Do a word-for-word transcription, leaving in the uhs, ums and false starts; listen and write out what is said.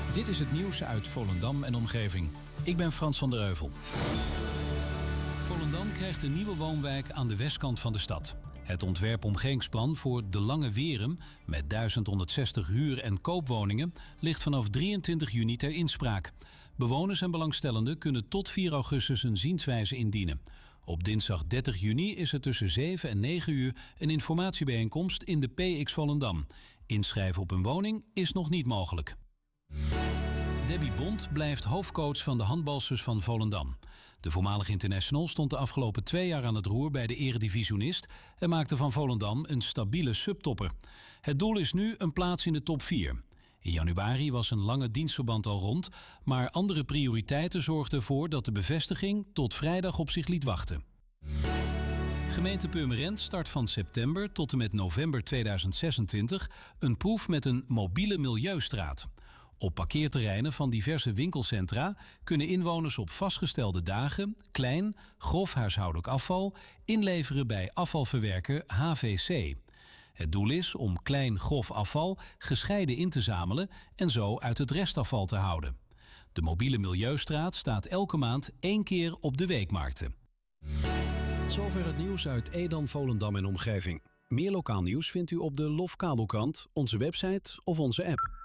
Dit is het nieuws uit Volendam en omgeving. Ik ben Frans van der Heuvel. Volendam krijgt een nieuwe woonwijk aan de westkant van de stad. Het ontwerp-omgevingsplan voor De Lange Werum met duizend honderdzestig huur- en koopwoningen ligt vanaf drieëntwintig juni ter inspraak. Bewoners en belangstellenden kunnen tot vier augustus een zienswijze indienen. Op dinsdag dertig juni is er tussen zeven en negen uur een informatiebijeenkomst in de P X Volendam. Inschrijven op een woning is nog niet mogelijk. Debbie Bond blijft hoofdcoach van de handbalsters van Volendam. De voormalige international stond de afgelopen twee jaar aan het roer bij de eredivisionist en maakte van Volendam een stabiele subtopper. Het doel is nu een plaats in de top vier. In januari was een lange dienstverband al rond, maar andere prioriteiten zorgden ervoor dat de bevestiging tot vrijdag op zich liet wachten. Gemeente Purmerend start van september tot en met november tweeduizend zesentwintig een proef met een mobiele milieustraat. Op parkeerterreinen van diverse winkelcentra kunnen inwoners op vastgestelde dagen klein, grof huishoudelijk afval inleveren bij afvalverwerker H V C. Het doel is om klein, grof afval gescheiden in te zamelen en zo uit het restafval te houden. De mobiele milieustraat staat elke maand één keer op de weekmarkten. Tot zover het nieuws uit Edam, Volendam en omgeving. Meer lokaal nieuws vindt u op de Lof Kabelkrant, onze website of onze app.